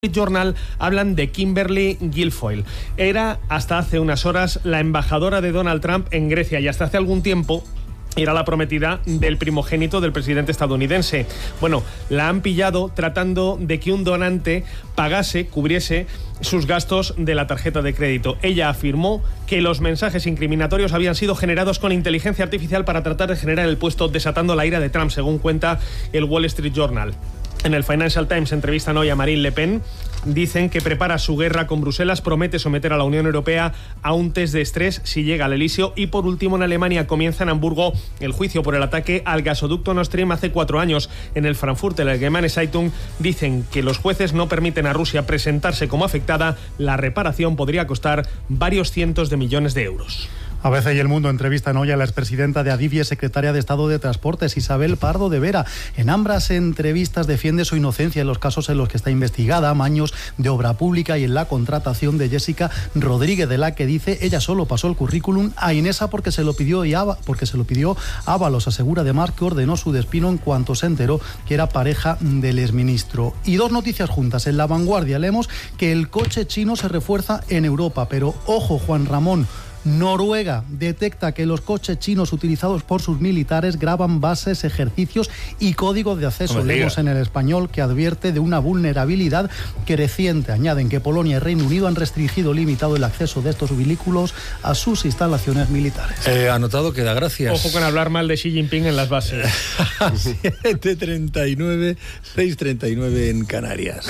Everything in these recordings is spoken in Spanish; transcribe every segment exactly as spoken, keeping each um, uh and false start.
Street Journal hablan de Kimberly Guilfoyle. Era hasta hace unas horas la embajadora de Donald Trump en Grecia y hasta hace algún tiempo era la prometida del primogénito del presidente estadounidense. Bueno, la han pillado tratando de que un donante pagase, cubriese sus gastos de la tarjeta de crédito. Ella afirmó que los mensajes incriminatorios habían sido generados con inteligencia artificial para tratar de generar el puesto, desatando la ira de Trump, según cuenta el Wall Street Journal. En el Financial Times entrevistan hoy a Marine Le Pen. Dicen que prepara su guerra con Bruselas, promete someter a la Unión Europea a un test de estrés si llega al Elíseo. Y por último, en Alemania comienza en Hamburgo el juicio por el ataque al gasoducto Nord Stream hace cuatro años. En el Frankfurter Allgemeine Zeitung dicen que los jueces no permiten a Rusia presentarse como afectada. La reparación podría costar varios cientos de millones de euros. A B C y El Mundo entrevistan hoy a la expresidenta de Adif y ex secretaria de Estado de Transportes, Isabel Pardo de Vera. En ambas entrevistas defiende su inocencia en los casos en los que está investigada, amaños de obra pública y en la contratación de Jessica Rodríguez, de la que dice ella solo pasó el currículum a Inesa porque se lo pidió y Ava, porque se lo pidió Ábalos. Asegura además que ordenó su despido en cuanto se enteró que era pareja del exministro. Y dos noticias juntas. En La Vanguardia leemos que el coche chino se refuerza en Europa, pero ojo, Juan Ramón, Noruega detecta que los coches chinos utilizados por sus militares graban bases, ejercicios y códigos de acceso. No leemos en El Español que advierte de una vulnerabilidad creciente. Añaden que Polonia y Reino Unido han restringido o limitado el acceso de estos vehículos a sus instalaciones militares. Eh, anotado queda, gracias. Ojo con hablar mal de Xi Jinping en las bases. siete treinta y nueve, seis treinta y nueve en Canarias.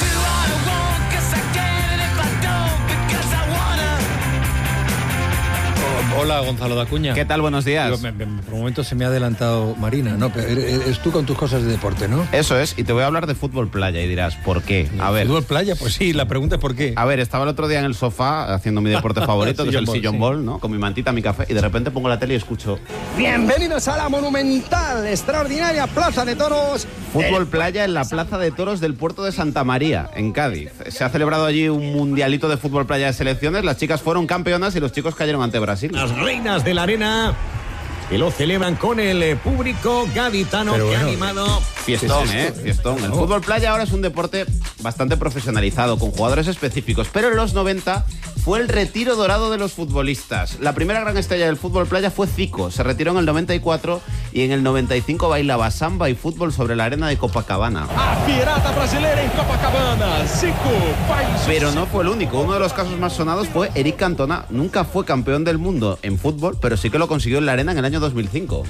Hola, Gonzalo de Acuña. ¿Qué tal? Buenos días. Yo, me, me, por un momento se me ha adelantado Marina, ¿no? Pero eres tú con tus cosas de deporte, ¿no? Eso es, y te voy a hablar de fútbol playa y dirás, ¿por qué? A ver. ¿Fútbol playa? Pues sí, la pregunta es ¿por qué? A ver, estaba el otro día en el sofá haciendo mi deporte favorito, que es el sillón ball, ¿no? Con mi mantita, mi café, y de repente pongo la tele y escucho... Bienvenidos a la monumental, extraordinaria Plaza de Toros. Fútbol playa en la Plaza de Toros del puerto de Santa María, en Cádiz. Se ha celebrado allí un mundialito de fútbol playa de selecciones. Las chicas fueron campeonas y los chicos cayeron ante Brasil. Las reinas de la arena, que lo celebran con el público gaditano. Pero que bueno, ha animado. Fiestón, ¿es ¿eh? Fiestón. El fútbol playa ahora es un deporte bastante profesionalizado, con jugadores específicos, pero en los noventa fue el retiro dorado de los futbolistas. La primera gran estrella del fútbol playa fue Zico. Se retiró en el noventa y cuatro y en el noventa y cinco bailaba samba y fútbol sobre la arena de Copacabana. A pirata brasileira en Copacabana, Zico. Pero no fue el único. Uno de los casos más sonados fue Eric Cantona. Nunca fue campeón del mundo en fútbol, pero sí que lo consiguió en la arena en el año dos mil cinco.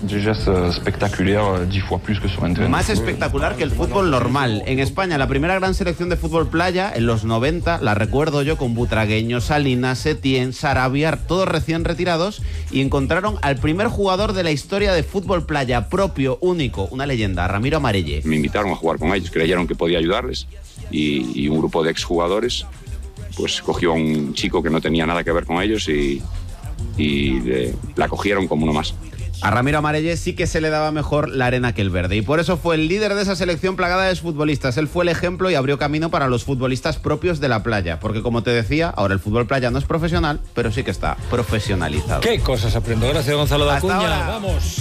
Más espectacular que el fútbol normal. En España, la primera gran selección de fútbol playa, en los noventa, la recuerdo yo con Butragueño, Salinas, Setién, Sarabia, todos recién retirados, y encontraron al primer jugador de la historia de fútbol playa, propio, único, una leyenda, Ramiro Amarelle. Me invitaron a jugar con ellos, creyeron que podía ayudarles, y, y un grupo de exjugadores pues cogió a un chico que no tenía nada que ver con ellos y, y de, la cogieron como uno más. A Ramiro Amarelle sí que se le daba mejor la arena que el verde, y por eso fue el líder de esa selección plagada de futbolistas. Él fue el ejemplo y abrió camino para los futbolistas propios de la playa, porque como te decía, ahora el fútbol playa no es profesional, pero sí que está profesionalizado. ¿Qué cosas aprendo? Gracias, Gonzalo de Acuña. Hasta ahora. Vamos.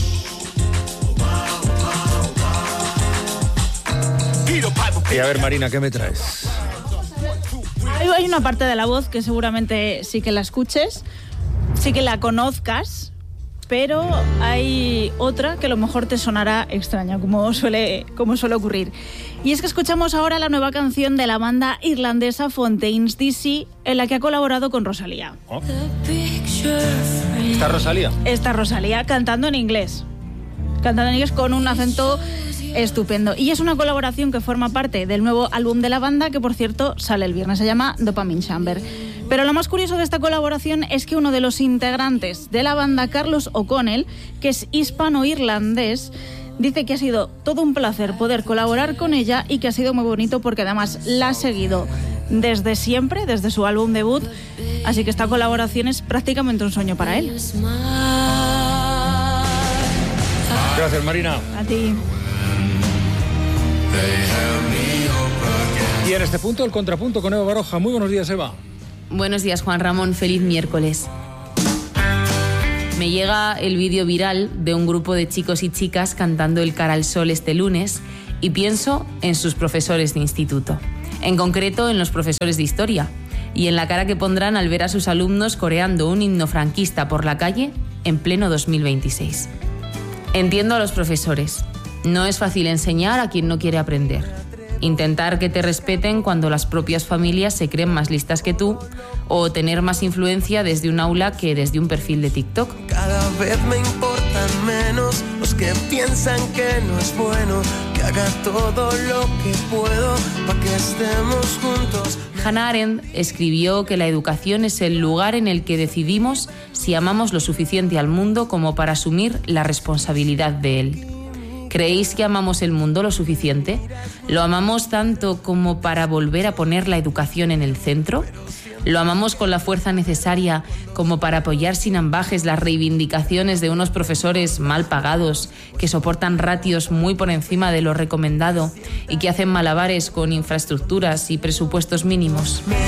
Y a ver, Marina, ¿qué me traes? Hay una parte de la voz que seguramente sí que la escuches, sí que la conozcas, pero hay otra que a lo mejor te sonará extraña, como suele, como suele ocurrir. Y es que escuchamos ahora la nueva canción de la banda irlandesa Fontaines D C, en la que ha colaborado con Rosalía. Oh. ¿Está Rosalía? Está Rosalía cantando en inglés. Cantando en inglés con un acento estupendo. Y es una colaboración que forma parte del nuevo álbum de la banda, que por cierto sale el viernes, se llama Dopamine Chamber. Pero lo más curioso de esta colaboración es que uno de los integrantes de la banda, Carlos O'Connell, que es hispano-irlandés, dice que ha sido todo un placer poder colaborar con ella y que ha sido muy bonito porque además la ha seguido desde siempre, desde su álbum debut, así que esta colaboración es prácticamente un sueño para él. Gracias, Marina. A ti. Y en este punto, el contrapunto con Eva Baroja. Muy buenos días, Eva. Buenos días, Juan Ramón. Feliz miércoles. Me llega el vídeo viral de un grupo de chicos y chicas cantando el Cara al Sol este lunes y pienso en sus profesores de instituto. en concreto en los profesores de historia y en la cara que pondrán al ver a sus alumnos coreando un himno franquista por la calle en pleno dos mil veintiséis. Entiendo a los profesores. No es fácil enseñar a quien no quiere aprender. Intentar que te respeten cuando las propias familias se creen más listas que tú, o tener más influencia desde un aula que desde un perfil de TikTok. Cada vez me importan menos los que piensan que no es bueno, que haga todo lo que puedo para que estemos juntos. Hannah Arendt escribió que la educación es el lugar en el que decidimos si amamos lo suficiente al mundo como para asumir la responsabilidad de él. ¿Creéis que amamos el mundo lo suficiente? ¿Lo amamos tanto como para volver a poner la educación en el centro? ¿Lo amamos con la fuerza necesaria como para apoyar sin ambajes las reivindicaciones de unos profesores mal pagados que soportan ratios muy por encima de lo recomendado y que hacen malabares con infraestructuras y presupuestos mínimos?